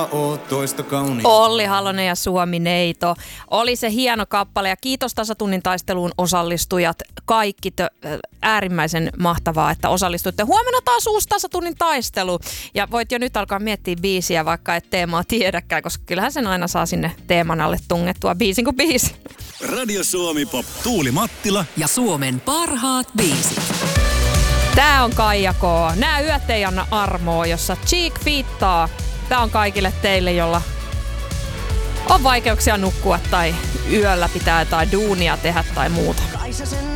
oot toista kauniin. Olli Halonen ja Suomi-neito. Oli se hieno kappale ja kiitos tasatunnin taisteluun osallistujat. Kaikki äärimmäisen mahtavaa, että osallistuitte. Huomenna taas uusi tasatunnin taistelu. Ja voit jo nyt alkaa miettiä biisiä, vaikka et teemaa tiedäkään, koska kyllähän sen aina saa sinne teeman alle tungettua biisin kuin biisi. Radio Suomi Pop, Tuuli Mattila ja Suomen parhaat biisit. Tää on Kaija K. Nää yöt ei anna armoa, jossa Cheek fiittaa. Tää on kaikille teille, jolla on vaikeuksia nukkua tai yöllä pitää jotain duunia tehdä tai muuta.